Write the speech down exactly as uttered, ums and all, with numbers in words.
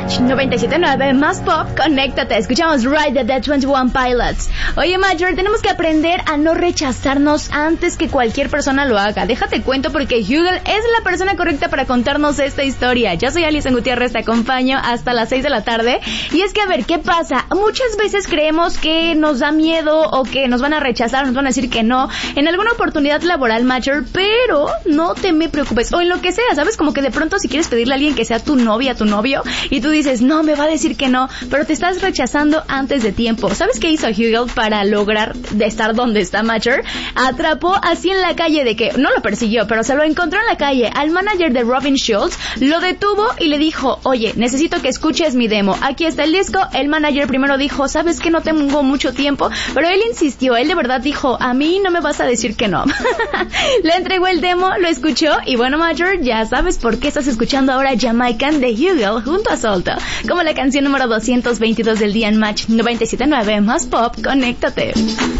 Match noventa y siete punto nueve más pop, conéctate. Escuchamos Ride the veintiuno Pilots. Oye, Major, tenemos que aprender a no rechazarnos antes que cualquier persona lo haga. Déjate cuento porque Hugel es la persona correcta para contarnos esta historia. Yo soy Alison Gutiérrez, te acompaño hasta las seis de la tarde. Y es que, a ver, ¿qué pasa? Muchas veces creemos que nos da miedo o que nos van a rechazar, nos van a decir que no en alguna oportunidad laboral, Major, pero no te me preocupes. O en lo que sea, ¿sabes? Como que de pronto si quieres pedirle a alguien que sea tu novia, tu novio, y tú dices, no, me va a decir que no, pero te estás rechazando antes de tiempo. ¿Sabes qué hizo Hugel para lograr de estar donde está Major? Atrapó así en la calle de que, no lo persiguió, pero se lo encontró en la calle al manager de Robin Schulz, lo detuvo y le dijo, oye, necesito que escuches mi demo. Aquí está el disco. El manager primero dijo, ¿sabes que no tengo mucho tiempo? Pero él insistió, él de verdad dijo, a mí no me vas a decir que no. Le entregó el demo, lo escuchó y bueno, Major, ya sabes por qué estás escuchando ahora Jamaican de Hugel junto a Salto, como la canción número doscientos veintidós del día en Match noventa y siete punto nueve más pop, conéctate.